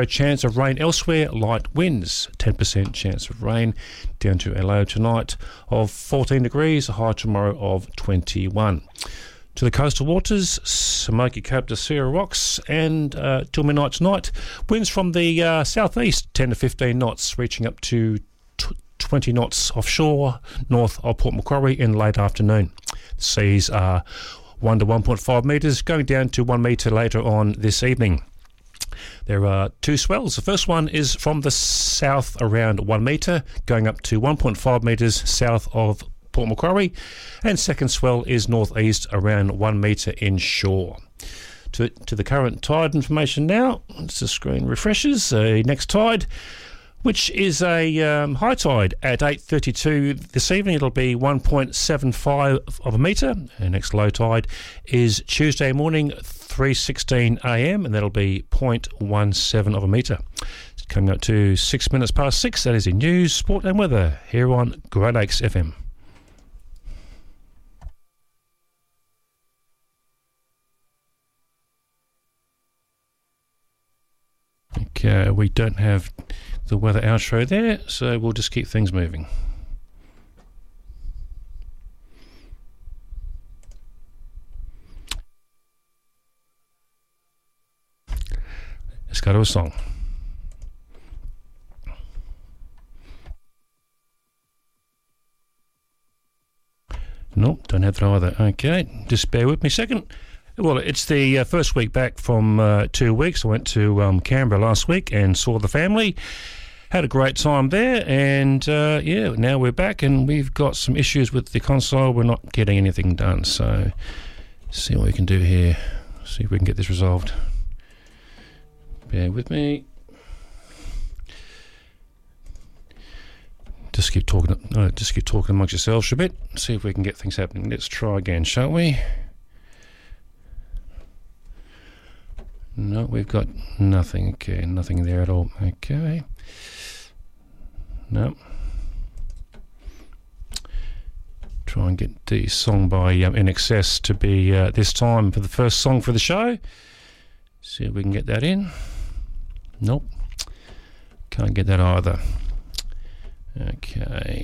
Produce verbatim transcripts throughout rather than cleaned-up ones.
A chance of rain elsewhere, light winds, ten percent chance of rain, down to a low tonight of fourteen degrees, a high tomorrow of twenty-one. To the coastal waters, Smoky Cape to Sierra Rocks, and uh, till midnight tonight, winds from the uh, southeast, ten to fifteen knots, reaching up to t- twenty knots offshore, north of Port Macquarie in late afternoon. The seas are one to one point five metres, going down to one metre later on this evening. There are two swells. The first one is from the south around one metre, going up to one point five metres south of Port Macquarie, and second swell is northeast around one metre inshore. To, to the current tide information now, once the screen refreshes, uh, next tide, which is a um, high tide at eight thirty-two this evening. It'll be one point seven five of a metre. And next low tide is Tuesday morning, three sixteen a m, and that'll be zero point one seven of a metre. It's coming up to six minutes past six. That is in news, sport and weather here on Great Lakes F M. Okay, we don't have the weather outro there, so we'll just keep things moving. Let's go to a song. Nope, don't have that either. Okay, just bear with me a second. Well, it's the uh, first week back from uh, two weeks. I went to um, Canberra last week and saw the family. Had a great time there, and uh, yeah, now we're back and we've got some issues with the console. We're not getting anything done, so see what we can do here. See if we can get this resolved. Bear with me. Just keep talking. No, just keep talking amongst yourselves a bit. See if we can get things happening. Let's try again, shall we? No, we've got nothing. Okay, nothing there at all. Okay. No. Try and get the song by um, I N X S to be uh, this time for the first song for the show. See if we can get that in. Nope. Can't get that either. Okay.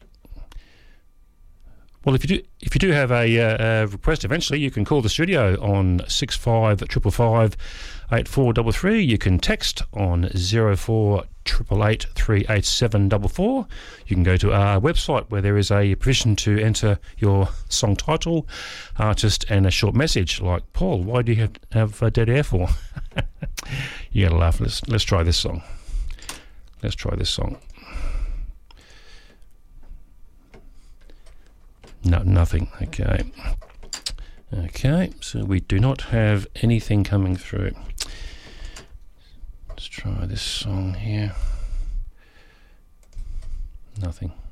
Well, if you do, if you do have a, uh, a request, eventually you can call the studio on six five five five eight four three three. You can text on zero four eight eight eight three eight seven four four. You can go to our website where there is a provision to enter your song title, artist, and a short message like, Paul, why do you have, have uh, dead air for? You gotta laugh. Let's let's try this song. Let's try this song. No, nothing. Okay. Okay, so we do not have anything coming through. Let's try this song here. Nothing.